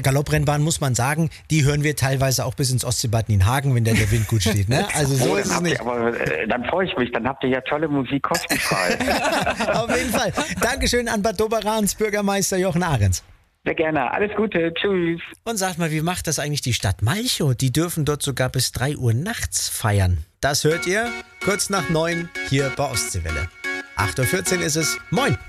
Galopprennbahn muss man sagen, die hören wir teilweise auch bis ins Ostseebad Nienhagen, wenn der Wind gut steht. Ne? Also so ist es nicht. Aber dann freue ich mich, dann habt ihr ja tolle Musik kostenfrei. Auf jeden Fall. Dankeschön an Bad Doberans Bürgermeister Jochen Ahrens. Sehr gerne. Alles Gute. Tschüss. Und sagt mal, wie macht das eigentlich die Stadt Malchow? Die dürfen dort sogar bis 3 Uhr nachts feiern. Das hört ihr kurz nach 9 hier bei Ostseewelle. 8.14 Uhr ist es. Moin!